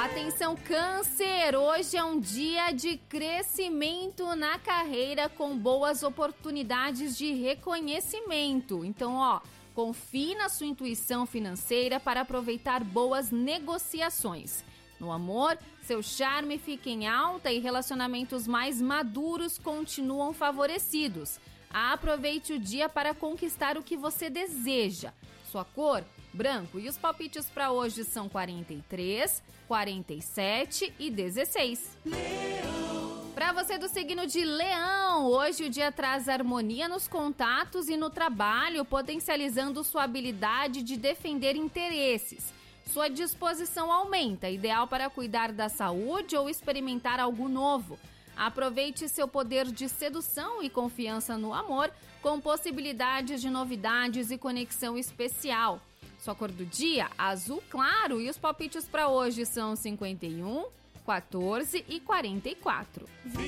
Atenção, Câncer! Hoje é um dia de crescimento na carreira com boas oportunidades de reconhecimento. Então, confie na sua intuição financeira para aproveitar boas negociações. No amor, seu charme fica em alta e relacionamentos mais maduros continuam favorecidos. Aproveite o dia para conquistar o que você deseja. Sua cor, branco. E os palpites para hoje são 43, 47 e 16. Para você do signo de Leão, hoje o dia traz harmonia nos contatos e no trabalho, potencializando sua habilidade de defender interesses. Sua disposição aumenta, ideal para cuidar da saúde ou experimentar algo novo. Aproveite seu poder de sedução e confiança no amor, com possibilidades de novidades e conexão especial. Sua cor do dia, azul claro, e os palpites para hoje são 51, 14 e 44.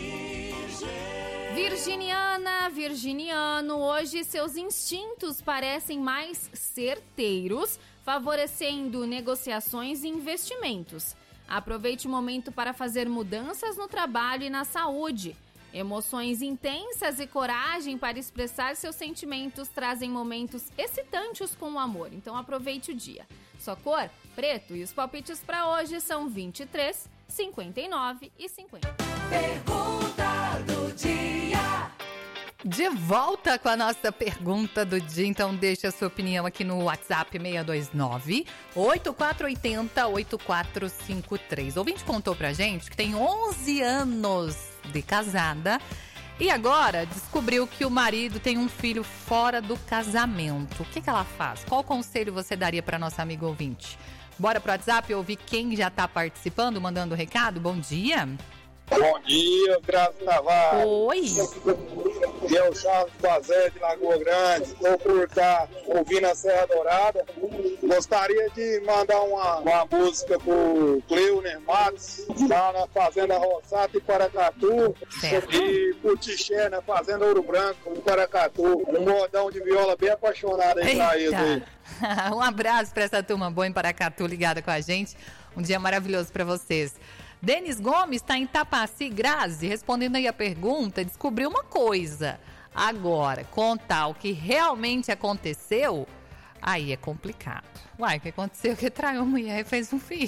Virginiana, virginiano, hoje seus instintos parecem mais certeiros, favorecendo negociações e investimentos. Aproveite o momento para fazer mudanças no trabalho e na saúde. Emoções intensas e coragem para expressar seus sentimentos trazem momentos excitantes com o amor. Então aproveite o dia. Sua cor, preto, e os palpites para hoje são 23, 59 e 50. Pergunta do dia. De volta com a nossa pergunta do dia, então deixa a sua opinião aqui no WhatsApp 629-8480-8453. O ouvinte contou pra gente que tem 11 anos de casada e agora descobriu que o marido tem um filho fora do casamento. O que ela faz? Qual conselho você daria pra nossa amiga ouvinte? Bora pro WhatsApp ouvir quem já tá participando, mandando recado? Bom dia! Bom dia, Graça Tavares. Oi! Eu, Charles Bazé, de Lagoa Grande, estou por estar ouvindo a Serra Dourada. Gostaria de mandar uma música pro Cleuner Matos, lá na Fazenda Roçata, em Paracatu, e pro Tixé, na Fazenda Ouro Branco, em Paracatu. Um modão de viola bem apaixonado aí pra eles aí. Um abraço pra essa turma boa em Paracatu ligada com a gente. Um dia maravilhoso pra vocês. Denis Gomes está em Tapaci. Grazi, respondendo aí a pergunta, descobriu uma coisa. Agora, contar o que realmente aconteceu, aí é complicado. Uai, o que aconteceu? Que traiu a mulher e fez um filho.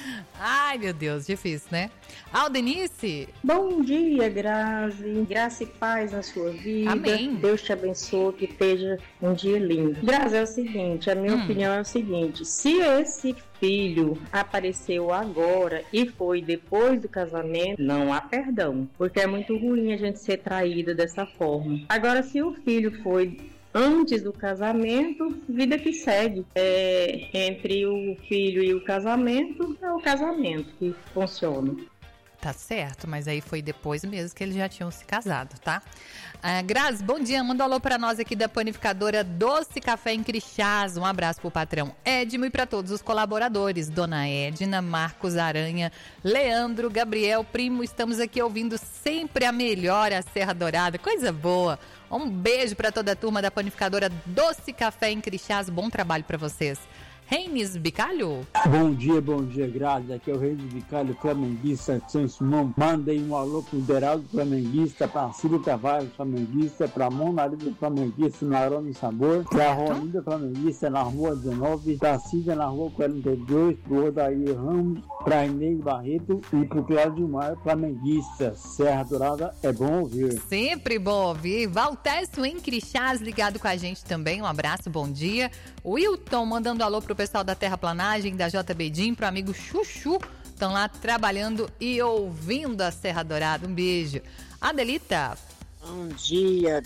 Ai, meu Deus, difícil, né? Aldenice? Bom dia, Grazi. Graça e paz na sua vida. Amém. Deus te abençoe, que esteja um dia lindo. Grazi, é o seguinte, a minha opinião é o seguinte. Se esse filho apareceu agora e foi depois do casamento, não há perdão. Porque é muito ruim a gente ser traída dessa forma. Agora, se o filho foi antes do casamento, vida que segue. Entre o filho e o casamento, é o casamento que funciona. Tá certo, mas aí foi depois mesmo que eles já tinham se casado, tá? Grazi, bom dia, manda um alô pra nós aqui da panificadora Doce Café em Crixás. Um abraço pro patrão Edmo e pra todos os colaboradores, Dona Edna, Marcos Aranha, Leandro, Gabriel, primo, estamos aqui ouvindo sempre a melhor, a Serra Dourada, coisa boa. Um beijo pra toda a turma da panificadora Doce Café em Crixás, bom trabalho pra vocês. Reines Bicalho? Bom dia, Grazi. Aqui é o Reines Bicalho, flamenguista de São Simão. Mandei um alô pro Deraldo, flamenguista, pra Cílio Tavares, flamenguista, pra Monarida, flamenguista, na Aroma e Sabor, pra Ronilda, flamenguista, na Rua 19, pra Cida, na Rua 42, pro Odair Ramos, pra Inês Barreto e pro Cláudio Maio, flamenguista. Serra Dourada é bom ouvir. Sempre bom ouvir. Valtécio em Crixás ligado com a gente também. Um abraço, bom dia. Wilton mandando alô pro pessoal da Terraplanagem, da JB Dim, pro amigo Chuchu. Estão lá trabalhando e ouvindo a Serra Dourada. Um beijo. Adelita? Bom dia,